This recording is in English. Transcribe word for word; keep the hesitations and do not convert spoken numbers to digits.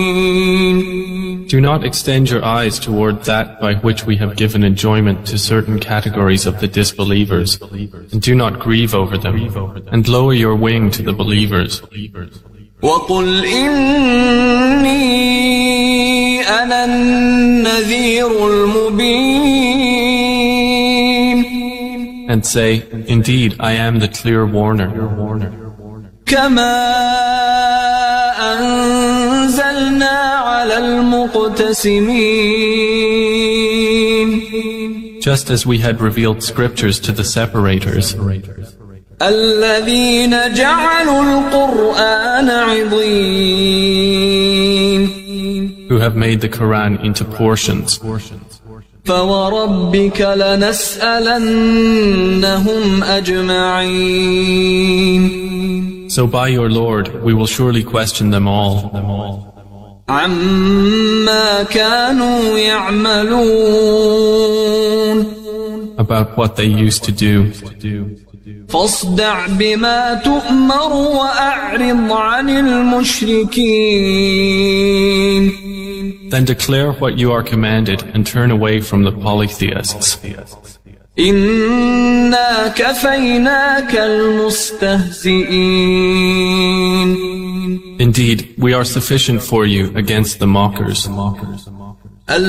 Do not extend your eyes toward that by which we have given enjoyment to certain categories of the disbelievers, and do not grieve over them, and lower your wing to the believers. وَقُلْ إِنِّي أَنَا النَّذِيرُ الْمُبِينُ. And say, indeed, I am the clear warner. كَمَا أَنزَلْنَا عَلَى الْمُقْتَسِمِينَ. Just as we had revealed scriptures to the separators, الَّذِينَ جَعَلُوا الْقُرْآنَ عِضِينَ. who have made the Quran into portions. فَوَرَبِّكَ لَنَسْأَلَنَّهُمْ أَجْمَعِينَ. So by your Lord, we will surely question them all. عَمَّا كَانُوا يَعْمَلُونَ. About what they used to do. فاصدع بما تؤمر وأعرض عن المشركين. Then declare what you are commanded and turn away from the polytheists. إنا كفيناك المستهزئين. Indeed, we are sufficient for you against the mockers.